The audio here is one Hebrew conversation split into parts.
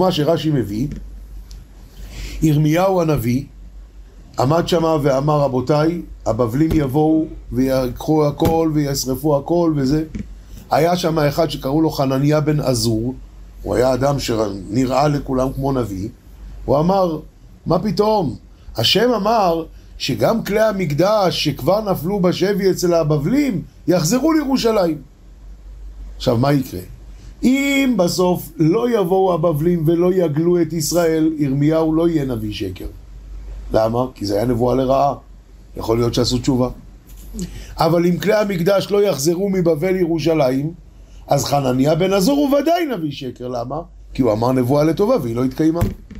דוגמה שרש"י מביא, ירמיהו הנביא עמד שמה ואמר, רבותיי, הבבלים יבואו ויקחו הכל וישרפו הכל וזה. היה שם אחד שקראו לו חנניה בן עזור, הוא היה אדם שנראה לכולם כמו נביא. הוא אמר, מה פתאום? השם אמר שגם כלי המקדש שכבר נפלו בשבי אצל הבבלים יחזרו לירושלים. עכשיו מה יקרה? אם בסוף לא יבואו הבבלים ולא יגלו את ישראל, ירמיהו לא יהיה נביא שקר. למה? כי זה היה נבואה לרעה. יכול להיות שעשו תשובה. אבל אם כלי המקדש לא יחזרו מבבל ירושלים, אז חנניה בן עזור הוא ודאי נביא שקר. למה? כי הוא אמר נבואה לטובה והיא לא התקיימה.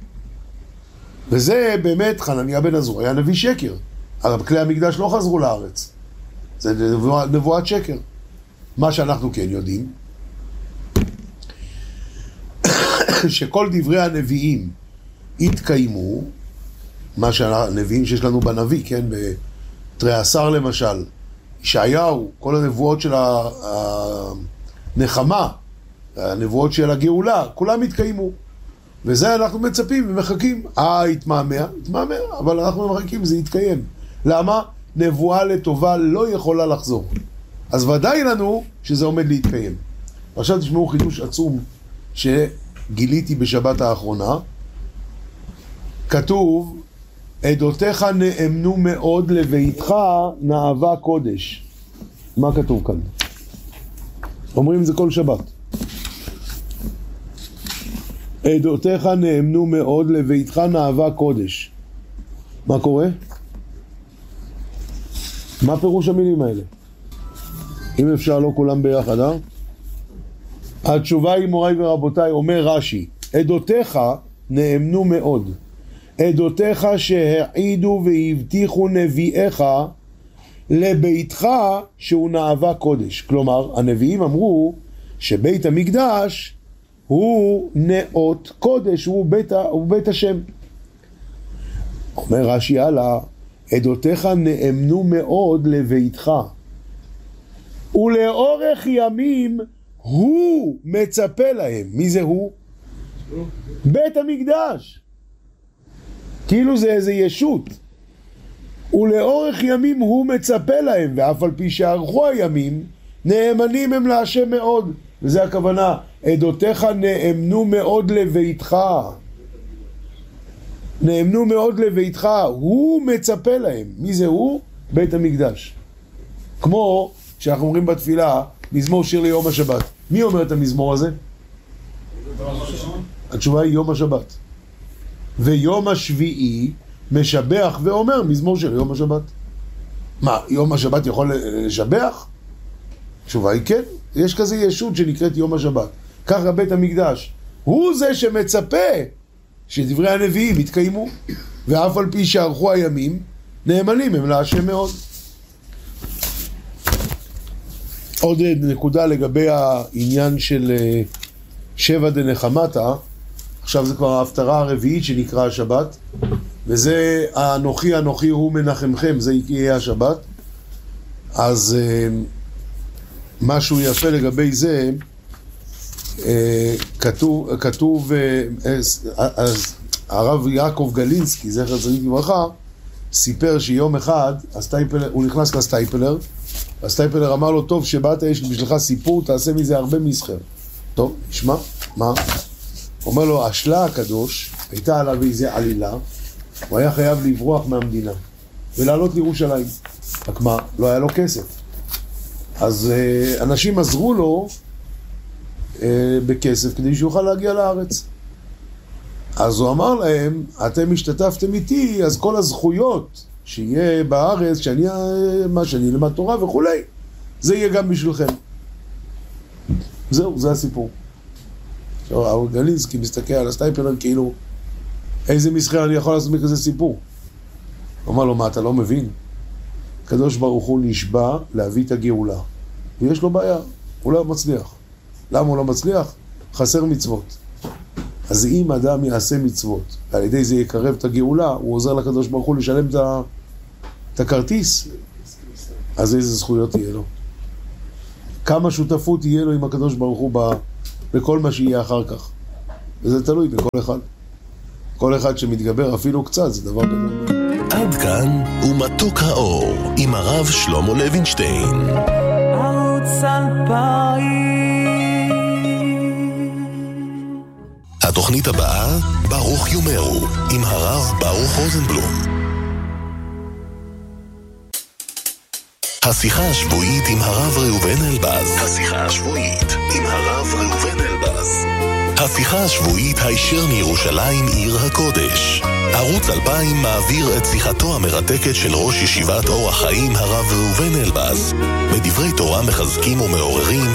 וזה באמת, חנניה בן עזור היה נביא שקר. אבל כלי המקדש לא חזרו לארץ. זה נבואת שקר. מה שאנחנו כן יודעים, שכל דברי הנביאים התקיימו, מה שהנביאים שיש לנו בנביא, כן, בתריעשר למשל, ישעיהו, כל הנבואות של הנחמה, הנבואות של הגאולה, כולם התקיימו. וזה אנחנו מצפים ומחכים. התמהמה, אבל אנחנו מחכים, זה יתקיים. למה? נבואה לטובה לא יכולה לחזור. אז ודאי לנו שזה עומד להתקיים. עכשיו תשמעו חידוש עצום שגיליתי בשבת האחרונה. כתוב, עדותיך נאמנו מאוד, לביתך נאווה קודש. מה כתוב כאן? אומרים זה כל שבת. עדותיך נאמנו מאוד, לביתך נאווה קודש. מה קורה? מה פירוש המילים האלה? אם אפשר לא כולם ביחד, התשובה היא, מוריי ורבותיי, אומר רש"י, עדותיך נאמנו מאוד. עדותיך שהעידו והבטיחו נביאיך לביתך שהוא נאווה קודש. כלומר, הנביאים אמרו שבית המקדש הוא נאות קודש, הוא בית השם. אומר רש"י הלאה, עדותיך נאמנו מאוד לביתך, ולאורך ימים הוא מצפה להם. מי זה הוא? בית המקדש. כאילו זה איזה ישות. ולאורך ימים הוא מצפה להם, ואף על פי שערכו הימים, נאמנים הם להשם מאוד. וזה הכוונה, עדותיך נאמנו מאוד לביתך. נאמנו מאוד לביתך, הוא מצפה להם. מי זה הוא? בית המקדש. כמו שאנחנו אומרים בתפילה, מזמור שיר ליום השבת. מי אומר את המזמור הזה? התשובה היא יום השבת. ויום השביעי משבח ואומר מזמור של יום השבת. מה, יום השבת יכול לשבח? התשובה היא כן. יש כזה ישות שנקראת יום השבת. ככה בית המקדש. הוא זה שמצפה שדברי הנביאים יתקיימו. ואף על פי שערכו הימים, נאמנים הם להשם מאוד. עוד נקודה לגבי העניין של שבע דנחמתה. עכשיו זה כבר ההפטרה הרביעית שנקרא השבת, וזה אנוכי הוא מנחמכם, זה יהיה השבת. אז משהו יפה לגבי זה, כתוב, אז הרב יעקב גלינסקי, זכר צדיק לברכה, סיפר שיום אחד הוא נכנס לסטייפלר, הסטייפלר אמר לו, טוב שבאת, יש בשבילך סיפור, תעשה מזה הרבה מסחר. טוב, נשמע, מה? אומר לו, השלה הקדוש, הייתה עליו איזה עלילה, הוא היה חייב לברוח מהמדינה ולעלות לירושלים. רק מה? לא היה לו כסף. אז אנשים עזרו לו בכסף כדי שיוכל להגיע לארץ. אז הוא אמר להם, אתם השתתפתם איתי, אז כל הזכויות שיהיה בארץ, מה שאני למד תורה וכולי, זה יהיה גם בשבילכם. זהו, זה הסיפור. הרב גלינסקי מסתכל על הסטייפלר כאילו, איזה מסחר אני יכול לעשות מכזה סיפור? הוא אמר לו, מה, אתה לא מבין? הקדוש ברוך הוא נשבע להביא את הגאולה. ויש לו בעיה, הוא לא מצליח. למה הוא לא מצליח? חסר מצוות. אז אם אדם יעשה מצוות, ועל ידי זה יקרב את הגאולה, הוא עוזר לקדוש ברוך הוא לשלם את הכרטיס. אז איזה זכויות יהיה לו? כמה שותפות יהיה לו עם הקדוש ברוך הוא בכל מה שיהיה אחר כך. וזה תלוי בכל אחד. כל אחד שמתגבר אפילו קצת, זה דבר גדול. עד כאן ומתוק האור עם הרב שלמה לוינשטיין. ערוץ 2000. התוכנית הבאה, ברוך יומרו, עם הרב ברוך רוזנבלום. השיחה השבועית עם הרב ראובן אלבז. השיחה השבועית עם הרב ראובן אלבז. השיחה השבועית הישר מירושלים עיר הקודש. ערוץ 2000 מעביר את שיחתו המרתקת של ראש ישיבת אור החיים הרב ראובן אלבז, בדברי תורה מחזקים ומעוררים